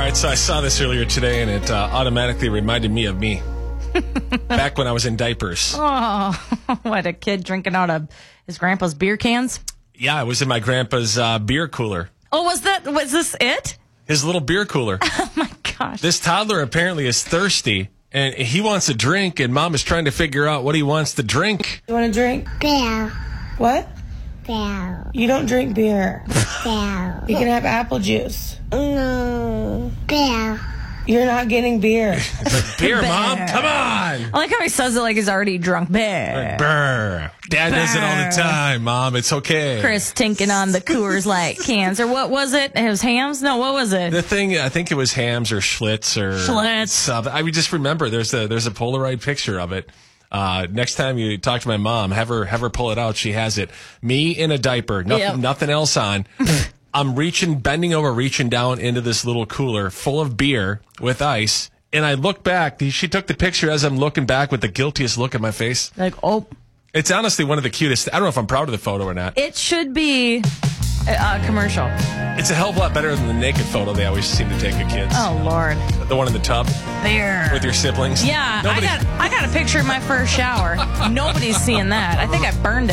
right, so I saw this earlier today, and it automatically reminded me of me. Back when I was in diapers. Oh, what, a kid drinking out of his grandpa's beer cans? Yeah, I was in my grandpa's beer cooler. Oh, was this it? His little beer cooler. Oh, my gosh. This toddler apparently is thirsty, and he wants a drink, and Mom is trying to figure out what he wants to drink. You want a drink? Beer. What? Beer. You don't drink beer. Beer. You can have apple juice. No. Beer. You're not getting beer. Beer, Mom, come on! I like how he says it like he's already drunk. Bear. Brr. Dad does it all the time, Mom. It's okay. Chris tinking on the Coors Light cans. Or what was it? It was hams? No, what was it? The thing, I think it was Hams or Schlitz or Schlitz. something. I would just remember there's a Polaroid picture of it. Next time you talk to my mom, have her pull it out. She has it. Me in a diaper, nothing else on. I'm bending over, reaching down into this little cooler full of beer with ice. And I look back. She took the picture as I'm looking back with the guiltiest look on my face. Like, oh. It's honestly one of the cutest. I don't know if I'm proud of the photo or not. It should be a commercial. It's a hell of a lot better than the naked photo they always seem to take of kids. Oh, Lord. The one in the tub. There. With your siblings. Yeah, I got a picture of my first shower. Nobody's seeing that. I think I burned it.